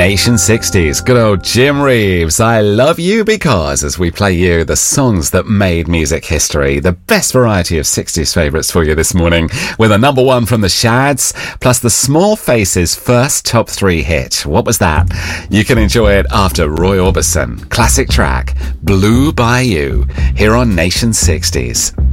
Nation 60s, good old Jim Reeves, I Love You Because, as we play you the songs that made music history, the best variety of 60s favourites for you this morning, with a number one from the Shads, plus the Small Faces' first top three hit. What was that? You can enjoy it after Roy Orbison. Classic track, Blue Bayou, here on Nation 60s.